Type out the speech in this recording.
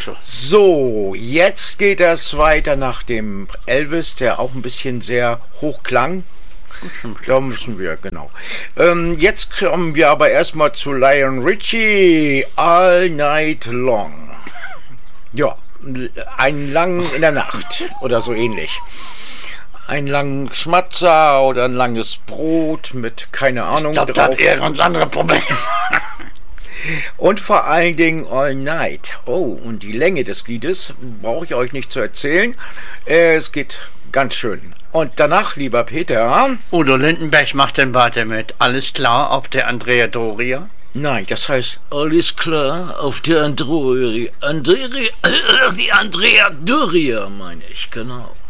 so. So, jetzt geht es weiter nach dem Elvis, der auch ein bisschen sehr hoch klang. Da müssen wir, genau. Jetzt kommen wir aber erstmal zu Lionel Richie, All Night Long. Ja, einen langen in der Nacht oder so ähnlich. Einen langen Schmatzer oder ein langes Brot mit, keine Ahnung, ich glaube, da hat er ganz andere Probleme. Und vor allen Dingen All Night. Oh, und die Länge des Liedes brauche ich euch nicht zu erzählen. Es geht ganz schön. Und danach, lieber Peter... Udo Lindenberg macht dann weiter mit Alles klar auf der Andrea Doria? Nein, das heißt Alles klar auf der die Andrea Doria, meine ich, genau.